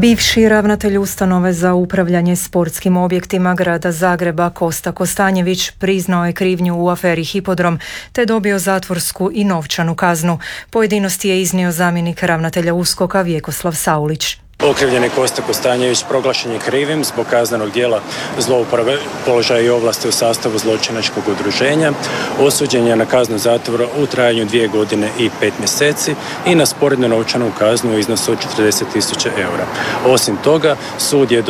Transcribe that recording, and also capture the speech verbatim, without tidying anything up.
Bivši ravnatelj ustanove za upravljanje sportskim objektima grada Zagreba Kosta Kostanjević priznao je krivnju u aferi Hipodrom te dobio zatvorsku i novčanu kaznu. Pojedinosti je iznio zamjenik ravnatelja USKOK-a Vjekoslav Saulić. Okrivljeni Kosta Kostanjević proglašen je krivim zbog kaznenog djela zlouporabe položaja i ovlasti u sastavu zločinačkog udruženja. Osuđen je na kaznu zatvora u trajanju dvije godine i pet mjeseci i na sporednu novčanu kaznu u iznosu od četrdeset tisuća eura. Osim toga, sud je